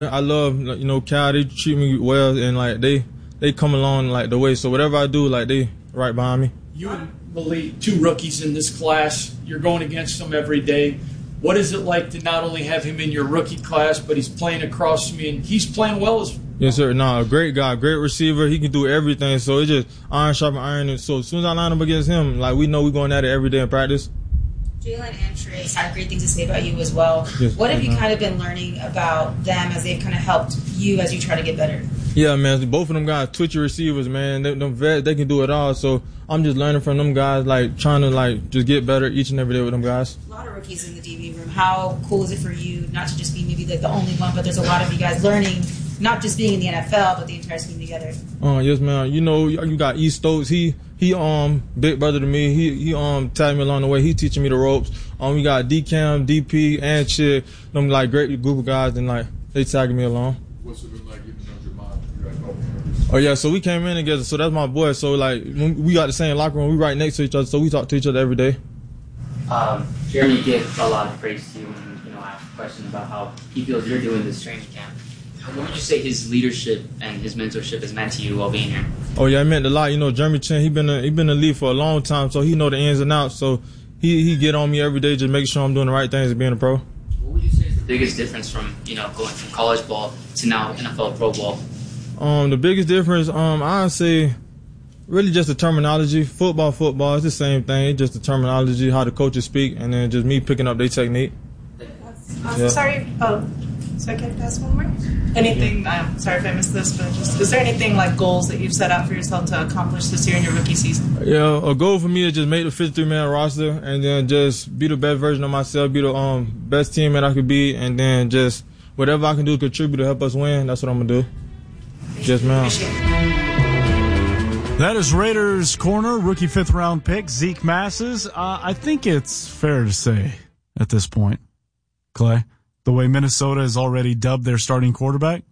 I love, Cal. They treat me well, and like they come along like the way. So whatever I do, like they right behind me. You and Malik, two rookies in this class. You're going against them every day. What is it like to not only have him in your rookie class, but he's playing across from you, and he's playing well as well? Yes, sir. A great guy, great receiver. He can do everything. So it's just iron sharpen iron. And so as soon as I line up against him, like we know we're going at it every day in practice. Jalen and Trace had great things to say about you as well. Yes, what have you kind of been learning about them as they've kind of helped you as you try to get better? Yeah, man. Both of them guys, twitchy receivers, man. They can do it all. So I'm just learning from them guys, like trying to like just get better each and every day with them guys. A lot of rookies in the DB room. How cool is it for you not to just be maybe like the only one, but there's a lot of you guys learning, not just being in the NFL, but the entire team together? Yes, man. You got E. Stokes. He big brother to me. He tagged me along the way. He teaching me the ropes. We got D-Cam, DP, and Chid. Them like great group of guys, and like they tagging me along. What's it been like getting to know Jamon? You guys know him? Oh yeah, so we came in together. So that's my boy. So like when we got the same locker room. We right next to each other. So we talk to each other every day. Jeremy gave a lot of praise to you and asked a question about how he feels you're doing this training camp. What would you say his leadership and his mentorship has meant to you while being here? Oh yeah, it meant a lot. Jeremy Chin, he been in the league for a long time, so he know the ins and outs. So he get on me every day, just making sure I'm doing the right things and being a pro. What would you say is the biggest difference from going from college ball to now NFL pro ball? The biggest difference, I'd say, really just the terminology. Football, it's the same thing. Just the terminology, how the coaches speak, and then just me picking up their technique. Yeah. Sorry. So can I ask one more? Anything, I'm sorry if I missed this, but is there anything like goals that you've set out for yourself to accomplish this year in your rookie season? Yeah, a goal for me is just make the 53-man roster and then just be the best version of myself, be the best teammate I could be, and then just whatever I can do to contribute to help us win, that's what I'm going to do. Yes, ma'am. That is Raiders corner, rookie fifth-round pick, Zeke Masses. I think it's fair to say at this point, Clay, the way Minnesota has already dubbed their starting quarterback,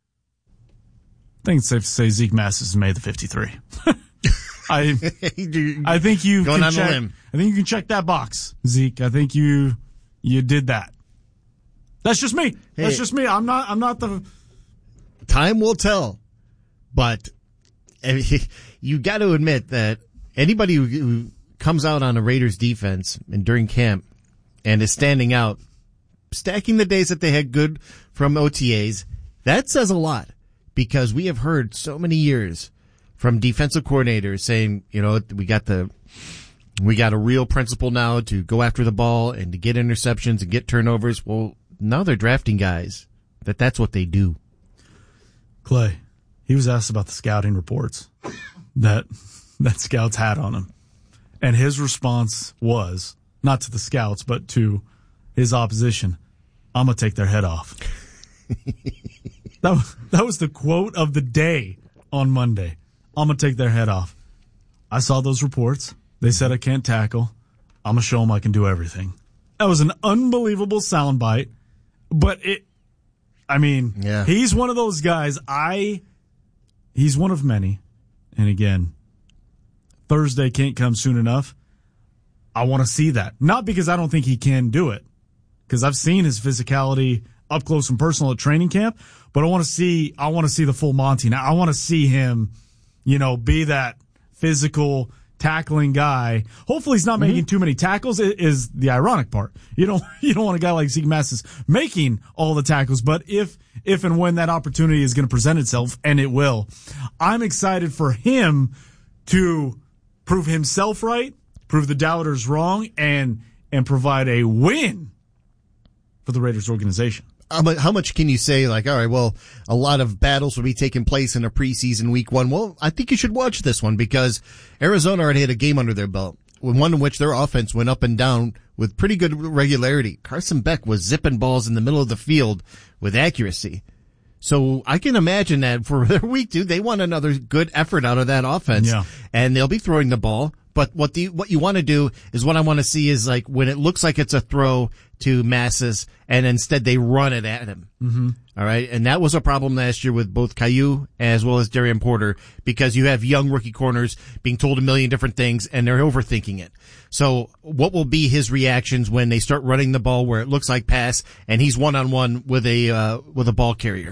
I think it's safe to say Zeke Masses has made the 53. I think you going can on check, the limb. I think you can check that box, Zeke. I think you did that. That's just me. Hey, That's just me. I'm not the. Time will tell, but you got to admit that anybody who comes out on a Raiders defense and during camp and is standing out, stacking the days that they had good from OTAs, that says a lot, because we have heard so many years from defensive coordinators saying, we got a real principle now to go after the ball and to get interceptions and get turnovers. Well, now they're drafting guys that's what they do. Clay, he was asked about the scouting reports that scouts had on him, and his response was not to the scouts but to his opposition, "I'm gonna take their head off." That was the quote of the day on Monday. "I'm gonna take their head off." I saw those reports. They said I can't tackle. I'm gonna show them I can do everything. That was an unbelievable soundbite, but he's one of those guys. He's one of many, and again, Thursday can't come soon enough. I want to see that, not because I don't think he can do it, because I've seen his physicality up close and personal at training camp, but I want to see the full Monty. Now I want to see him, be that physical tackling guy. Hopefully he's not making too many tackles is the ironic part. You don't want a guy like Zeke Massis making all the tackles, but if and when that opportunity is going to present itself, and it will, I'm excited for him to prove himself right, prove the doubters wrong, and provide a win for the Raiders organization. How much can you say, all right, well, a lot of battles will be taking place in a preseason week one? Well, I think you should watch this one because Arizona already had a game under their belt, one in which their offense went up and down with pretty good regularity. Carson Beck was zipping balls in the middle of the field with accuracy. So I can imagine that for their week two, they want another good effort out of that offense. Yeah. And they'll be throwing the ball, But what you want to do is what I want to see is like when it looks like it's a throw to Masses and instead they run it at him. Mm-hmm. All right. And that was a problem last year with both Caillou as well as Darian Porter because you have young rookie corners being told a million different things and they're overthinking it. So what will be his reactions when they start running the ball where it looks like pass and he's one-on-one with a ball carrier?